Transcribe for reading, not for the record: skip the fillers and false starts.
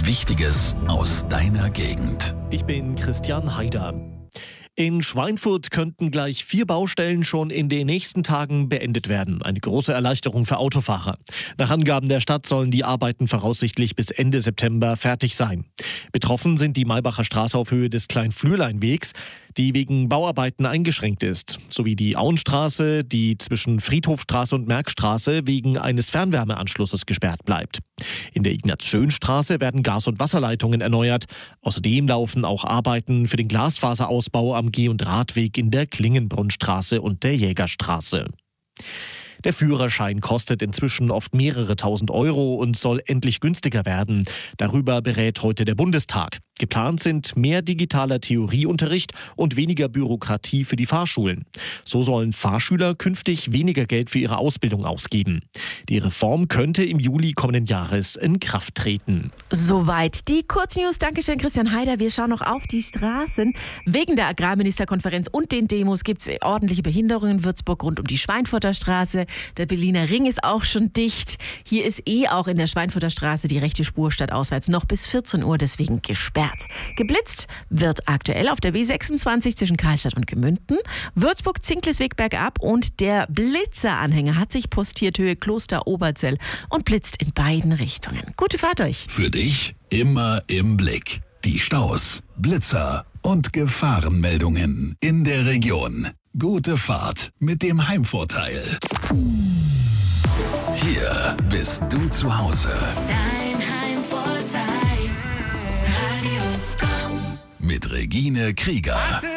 Wichtiges aus deiner Gegend. Ich bin Christian Haider. In Schweinfurt könnten gleich 4 Baustellen schon in den nächsten Tagen beendet werden. Eine große Erleichterung für Autofahrer. Nach Angaben der Stadt sollen die Arbeiten voraussichtlich bis Ende September fertig sein. Betroffen sind die Maybacher Straße auf Höhe des Klein-Flürlein-Wegs, die wegen Bauarbeiten eingeschränkt ist, sowie die Auenstraße, die zwischen Friedhofstraße und Merkstraße wegen eines Fernwärmeanschlusses gesperrt bleibt. In der Ignaz-Schön-Straße werden Gas- und Wasserleitungen erneuert. Außerdem laufen auch Arbeiten für den Glasfaserausbau am Geh- und Radweg in der Klingenbrunnstraße und der Jägerstraße. Der Führerschein kostet inzwischen oft mehrere tausend Euro und soll endlich günstiger werden. Darüber berät heute der Bundestag. Geplant sind mehr digitaler Theorieunterricht und weniger Bürokratie für die Fahrschulen. So sollen Fahrschüler künftig weniger Geld für ihre Ausbildung ausgeben. Die Reform könnte im Juli kommenden Jahres in Kraft treten. Soweit die Kurznews. Dankeschön, Christian Haider. Wir schauen noch auf die Straßen. Wegen der Agrarministerkonferenz und den Demos gibt es ordentliche Behinderungen in Würzburg rund um die Schweinfurter Straße. Der Berliner Ring ist auch schon dicht. Hier ist auch in der Schweinfurter Straße die rechte Spur stadtauswärts noch bis 14 Uhr deswegen gesperrt. Geblitzt wird aktuell auf der W26 zwischen Karlstadt und Gemünden, Würzburg-Zinklesweg bergab und der Blitzeranhänger hat sich postiert Höhe Kloster-Oberzell und blitzt in beiden Richtungen. Gute Fahrt euch! Für dich immer im Blick. Die Staus, Blitzer und Gefahrenmeldungen in der Region. Gute Fahrt mit dem Heimvorteil. Hier bist du zu Hause. Dein Heimvorteil. Radio Komm. Mit Regine Krieger.